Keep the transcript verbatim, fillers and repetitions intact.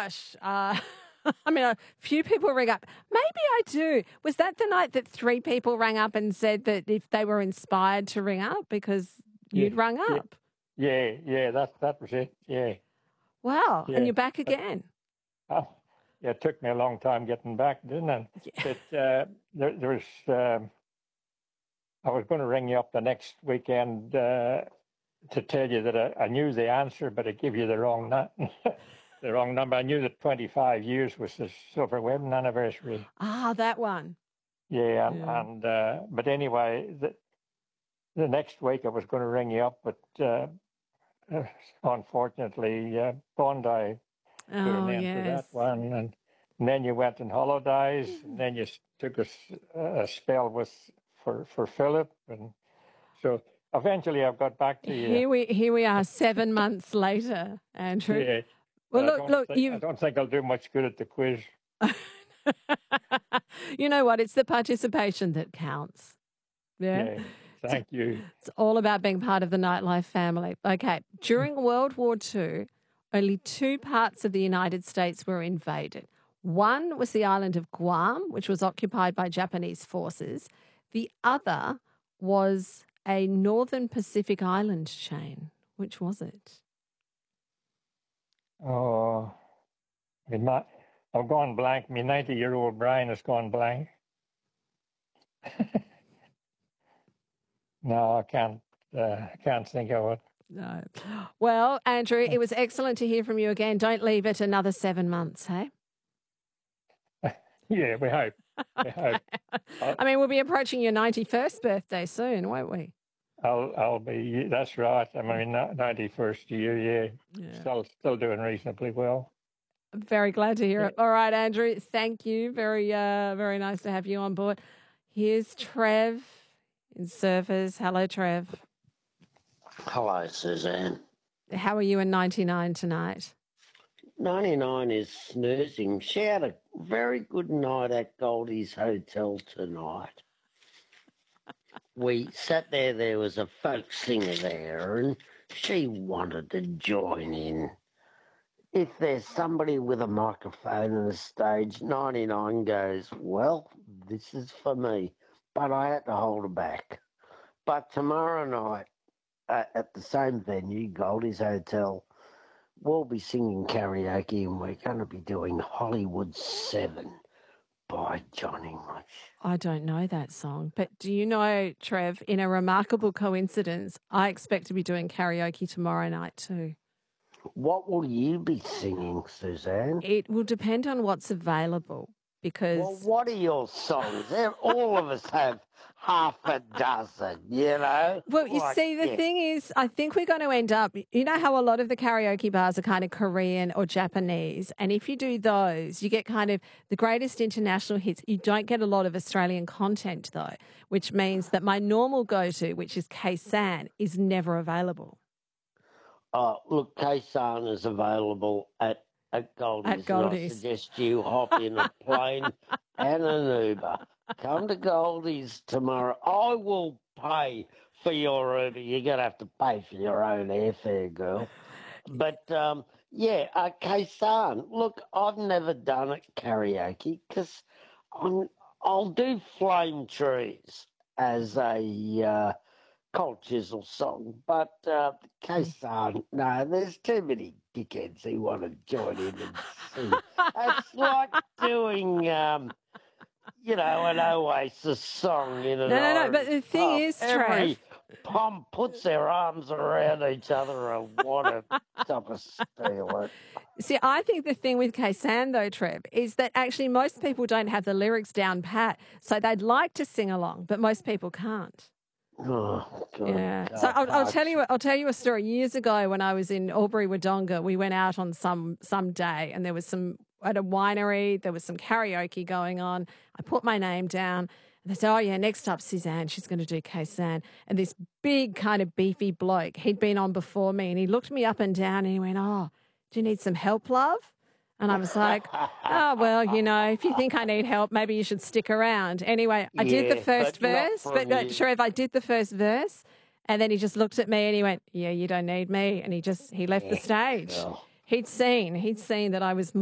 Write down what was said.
gosh. Uh, I mean, a few people ring up. Maybe I do. Was that the night that three people rang up and said that if they were inspired to ring up because Yeah, you'd rung yeah, up? yeah, yeah. That that was it. Yeah, Wow. And yeah. you're back But, again. uh, yeah, it took me a long time getting back, didn't it? Yeah. But uh, there, there was. Um, I was going to ring you up the next weekend uh, to tell you that I, I knew the answer, but I gave you the wrong nu- the wrong number. I knew that twenty-five years was the silver wedding anniversary. Ah, that one. Yeah, and, Yeah. and uh, but anyway, the, the next week I was going to ring you up, but uh, uh, unfortunately, uh, Bondi put an Oh, end to yes. that one, and, and then you went on holidays, and then you s- took a, s- a spell with for for Philip, and so eventually I've got back to you. Here we here we are seven months later, Andrew. Yeah, Well, but I look, don't look, think I you've don't think I'll do much good at the quiz. you know what? It's the participation that counts. Yeah. Yeah, It's, thank you. it's all about being part of the nightlife family. Okay. During World War Two, only two parts of the United States were invaded. One was the island of Guam, which was occupied by Japanese forces. The other was a northern Pacific island chain. Which was it? Oh, it might, I've gone blank. My ninety-year-old brain has gone blank. No, I can't. Uh, I can't think of it. No. Well, Andrew, it was excellent to hear from you again. Don't leave it another seven months, hey? Yeah, we hope. We hope. I'll, I mean, we'll be approaching your ninety-first birthday soon, won't we? I'll, I'll be. That's right. I mean, ninety-first year. Yeah, Yeah. still, still doing reasonably well. I'm very glad to hear Yeah. it. All right, Andrew, thank you. Very, uh, very nice to have you on board. Here's Trev in Surfers. Hello, Trev. Hello, Suzanne. How are you in ninety-nine tonight? ninety-nine is snoozing. She had a very good night at Goldie's Hotel tonight. We sat there, there was a folk singer there, and she wanted to join in. If there's somebody with a microphone and a stage, ninety-nine goes, well, this is for me. But I had to hold her back. But tomorrow night, uh, at the same venue, Goldie's Hotel, we'll be singing karaoke, and we're going to be doing Hollywood seven by Johnny Mush. I don't know that song, but do you know, Trev, in a remarkable coincidence, I expect to be doing karaoke tomorrow night too. What will you be singing, Suzanne? It will depend on what's available because... Well, what are your songs? They're- All of us have half a dozen, you know? Well, you Like, see, the yeah. thing is, I think we're going to end up, you know how a lot of the karaoke bars are kind of Korean or Japanese, and if you do those, you get kind of the greatest international hits. You don't get a lot of Australian content, though, which means that my normal go-to, which is K-San, is never available. Oh, look, Kaysan is available at, at Goldie's, At Goldie's. and I suggest you hop in a plane and an Uber. Come to Goldie's tomorrow. I will pay for your Uber. You're going to have to pay for your own airfare, girl. But, um, yeah, uh, Kaysan, look, I've never done a karaoke because I'll do Flame Trees as a... Uh, Cold Chisel song, but uh, Kaysan, no, there's too many dickheads who want to join in and sing. It's like doing, um, you know, an Oasis song in an No, no, no, Irish but the thing pub. is, Every Trev... pom puts their arms around each other and want to top of steal it. See, I think the thing with Kaysan, though, Trev, is that actually most people don't have the lyrics down pat, so they'd like to sing along, but most people can't. Oh, God. Yeah. So I'll, I'll tell you. I'll tell you a story. Years ago, when I was in Albury Wodonga, we went out on some some day, and there was some at a winery. There was some karaoke going on. I put my name down, and they said, "Oh yeah, next up, Suzanne. She's going to do Kaysan." And this big kind of beefy bloke, he'd been on before me, and he looked me up and down, and he went, "Oh, do you need some help, love?" And I was like, oh, well, you know, if you think I need help, maybe you should stick around. Anyway, I did the Yeah, first but not verse, from but uh, you. Trev, I did the first verse. And then he just looked at me and he went, yeah, you don't need me. And he just, he left the Yeah, stage. sure. He'd seen, he'd seen that I was